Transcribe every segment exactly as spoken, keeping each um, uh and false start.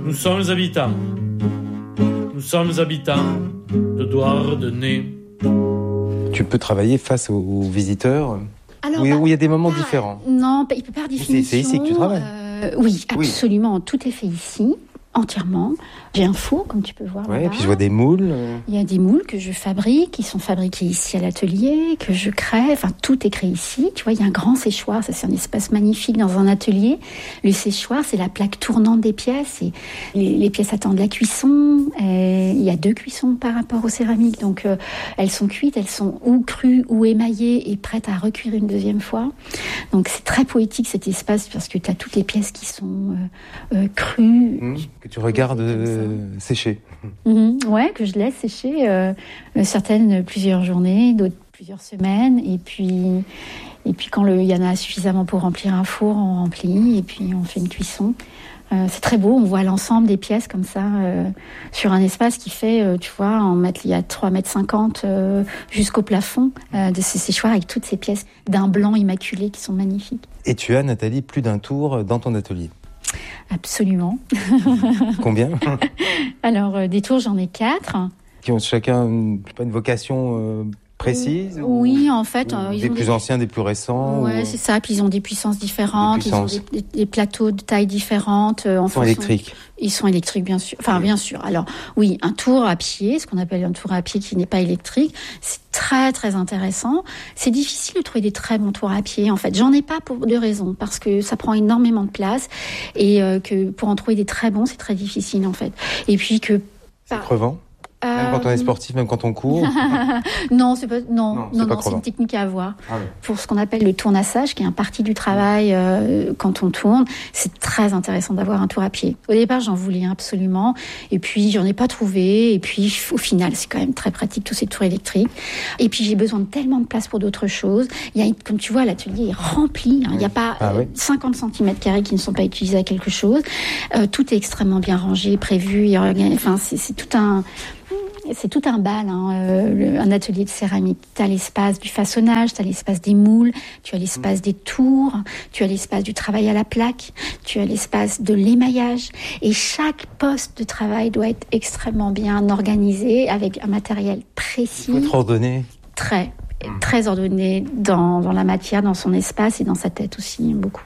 Nous sommes habitants. Nous sommes habitants de doigts de nez. Tu peux travailler face aux, aux visiteurs Alors, où, bah, où il y a des moments ah, différents. Non, il peut par définition. C'est, c'est ici que tu travailles. Euh, oui, absolument. Oui. Tout est fait ici. Entièrement. J'ai un four, comme tu peux voir. Ouais, là-bas. et puis je vois des moules. Il y a des moules que je fabrique, qui sont fabriqués ici à l'atelier, que je crée. Enfin, tout est créé ici. Tu vois, il y a un grand séchoir. Ça, c'est un espace magnifique dans un atelier. Le séchoir, c'est la plaque tournante des pièces. Et les, les pièces attendent la cuisson. Et il y a deux cuissons par rapport aux céramiques. Donc, euh, elles sont cuites, elles sont ou crues ou émaillées et prêtes à recuire une deuxième fois. Donc, c'est très poétique cet espace parce que tu as toutes les pièces qui sont euh, euh, crues. Mmh, que tu regardes euh, sécher. Mmh, ouais, que je laisse sécher, euh, certaines plusieurs journées, d'autres plusieurs semaines, et puis, et puis quand il y en a suffisamment pour remplir un four, on remplit, et puis on fait une cuisson. Euh, c'est très beau, on voit l'ensemble des pièces comme ça, euh, sur un espace qui fait, euh, tu vois, en mètre, il y a trois mètres cinquante euh, jusqu'au plafond euh, de ces séchoirs avec toutes ces pièces d'un blanc immaculé qui sont magnifiques. Et tu as, Nathalie, plus d'un tour dans ton atelier. Absolument. Combien? Alors, euh, des tours, j'en ai quatre. Qui ont chacun une, pas une vocation euh, précise? euh, Oui, ou, en fait. Euh, ils des ont plus des... anciens, des plus récents? Ouais, ou... c'est ça. Puis ils ont des puissances différentes. Des puissances. Ils ont des, des, des plateaux de taille différentes. Euh, en ils sont électriques. Ils sont électriques, bien sûr. Enfin, bien sûr. Alors, oui, un tour à pied, ce qu'on appelle un tour à pied qui n'est pas électrique, c'est très, très intéressant. C'est difficile de trouver des très bons tours à pied, en fait. J'en ai pas pour deux raisons. Parce que ça prend énormément de place et euh, que pour en trouver des très bons, c'est très difficile, en fait. Et puis que... C'est bah, crevant. Même euh... quand on est sportif, même quand on court. non, c'est pas non non, c'est, non, pas non c'est une technique à avoir. Ah oui. Pour ce qu'on appelle le tournassage, qui est un parti du travail euh, quand on tourne, c'est très intéressant d'avoir un tour à pied. Au départ, j'en voulais un absolument, et puis j'en ai pas trouvé, et puis au final, c'est quand même très pratique tous ces tours électriques. Et puis j'ai besoin de tellement de place pour d'autres choses. Il y a, comme tu vois, l'atelier est rempli. Hein. Il n'y a pas ah, euh, oui. cinquante centimètres carrés qui ne sont pas utilisés à quelque chose. Euh, tout est extrêmement bien rangé, prévu. Enfin, c'est, c'est tout un C'est tout un bal, hein, euh, un atelier de céramique. Tu as l'espace du façonnage, tu as l'espace des moules, tu as l'espace des tours, tu as l'espace du travail à la plaque, tu as l'espace de l'émaillage. Et chaque poste de travail doit être extrêmement bien organisé, avec un matériel précis. Il faut être ordonné. Très. Très ordonné dans, dans la matière, dans son espace et dans sa tête aussi, beaucoup.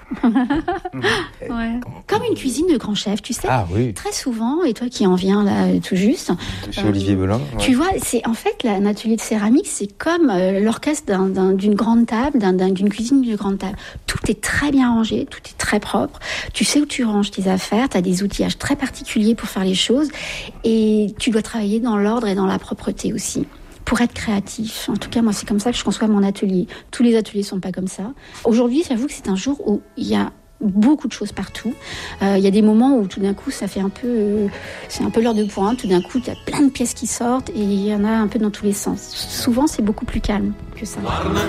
ouais. Comme une cuisine de grand chef, tu sais. Ah oui. Très souvent, et toi qui en viens là tout juste. Chez euh, Olivier Belin. Ouais. Tu vois, c'est en fait là, un atelier de céramique, c'est comme euh, l'orchestre d'un, d'un, d'une grande table, d'un, d'un, d'une cuisine d'une grande table. Tout est très bien rangé, tout est très propre. Tu sais où tu ranges tes affaires, tu as des outillages très particuliers pour faire les choses, et tu dois travailler dans l'ordre et dans la propreté aussi. Pour être créatif. En tout cas, moi, c'est comme ça que je conçois mon atelier. Tous les ateliers sont pas comme ça. Aujourd'hui, j'avoue que c'est un jour où il y a beaucoup de choses partout. Euh, il y a des moments où tout d'un coup, ça fait un peu... Euh, c'est un peu l'heure de pointe. Tout d'un coup, il y a plein de pièces qui sortent et il y en a un peu dans tous les sens. Souvent, c'est beaucoup plus calme que ça.